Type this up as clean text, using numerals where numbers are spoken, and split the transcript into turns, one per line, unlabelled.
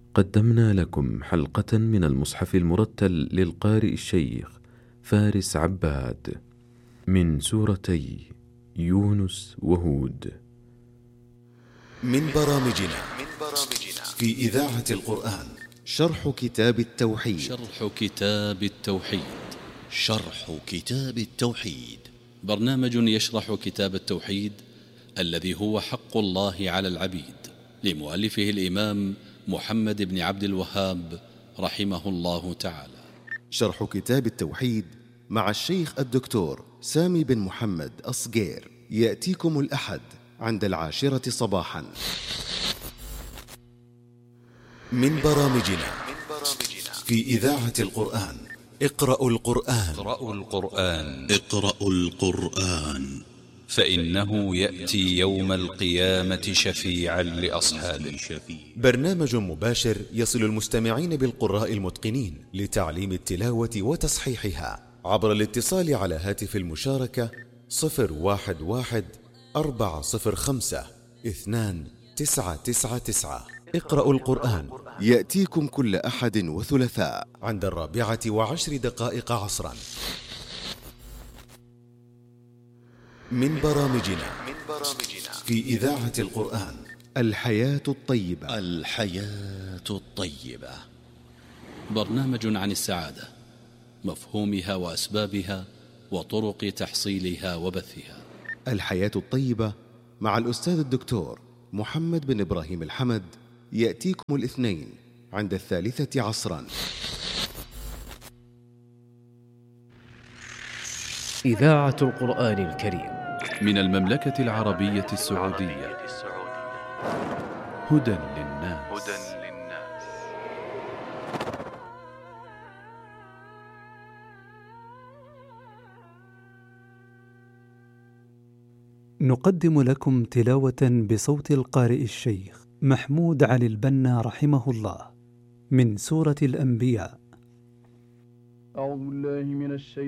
قدمنا لكم حلقة من المصحف المرتل للقارئ الشيخ فارس عباد من سورتي يونس وهود.
من برامجنا في إذاعة القرآن شرح كتاب التوحيد. شرح كتاب التوحيد
برنامج يشرح كتاب التوحيد الذي هو حق الله على العبيد، لمؤلفه الإمام محمد بن عبد الوهاب رحمه الله تعالى.
شرح كتاب التوحيد مع الشيخ الدكتور سامي بن محمد أصغير يأتيكم الأحد عند 10 صباحا. من برامجنا في إذاعة القرآن اقرأوا القرآن
فإنه يأتي يوم القيامة شفيعا لأصحابه.
برنامج مباشر يصل المستمعين بالقراء المتقنين لتعليم التلاوة وتصحيحها عبر الاتصال على هاتف المشاركة 011-405-2999. اقرأوا القرآن يأتيكم كل أحد وثلاثاء عند 14:10 عصرا. من برامجنا في إذاعة القرآن الحياة الطيبة.
برنامج عن السعادة، مفهومها وأسبابها وطرق تحصيلها وبثها.
الحياة الطيبة مع الأستاذ الدكتور محمد بن إبراهيم الحمد يأتيكم الاثنين عند 3 عصرا.
إذاعة القرآن الكريم
من المملكة العربية السعودية. هدى للناس.
نقدم لكم تلاوة بصوت القارئ الشيخ محمود علي البنا رحمه الله من سورة الأنبياء.
أعوذ بالله من الشيطان